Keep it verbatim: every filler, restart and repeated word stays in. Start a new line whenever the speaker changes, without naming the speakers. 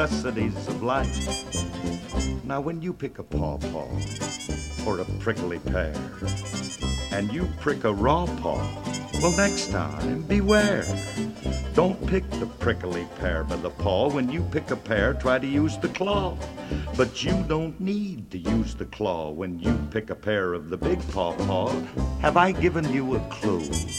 necessities of life. Now when you pick a pawpaw or a prickly pear and you prick a raw paw, well, next time beware. Don't pick the prickly pear by the paw. When you pick a pear, try to use the claw. But you don't need to use the claw when you pick a pear of the big pawpaw. Have I given you a clue?